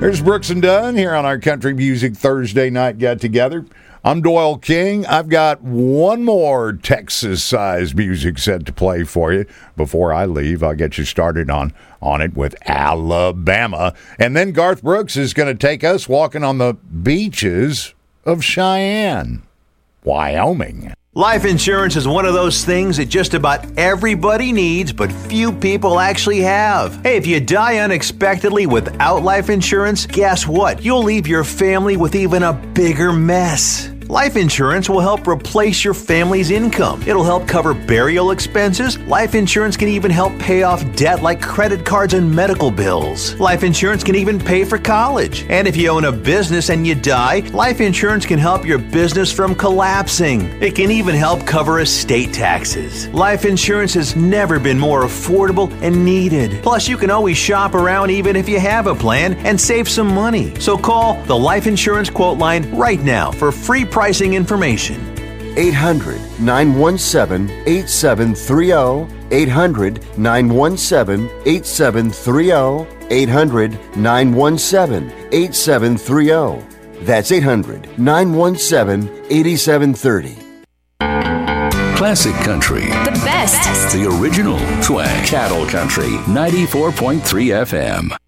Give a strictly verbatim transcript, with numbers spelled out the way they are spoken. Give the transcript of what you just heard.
There's Brooks and Dunn here on our Country Music Thursday night get-together. I'm Doyle King. I've got one more Texas-sized music set to play for you. Before I leave, I'll get you started on, on it with Alabama. And then Garth Brooks is going to take us walking on the beaches of Cheyenne, Wyoming. Life insurance is one of those things that just about everybody needs, but few people actually have. Hey, if you die unexpectedly without life insurance, guess what? You'll leave your family with even a bigger mess. Life insurance will help replace your family's income. It'll help cover burial expenses. Life insurance can even help pay off debt like credit cards and medical bills. Life insurance can even pay for college. And if you own a business and you die, life insurance can help your business from collapsing. It can even help cover estate taxes. Life insurance has never been more affordable and needed. Plus, you can always shop around even if you have a plan and save some money. So call the Life Insurance Quote Line right now for free pricing information. eight hundred, nine one seven, eight seven three zero. eight hundred, nine one seven, eight seven three zero. eight hundred, nine one seven, eight seven three zero. That's eight hundred, nine one seven, eight seven three zero. Classic country. The best. The original twang. Cattle Country. ninety-four point three F M.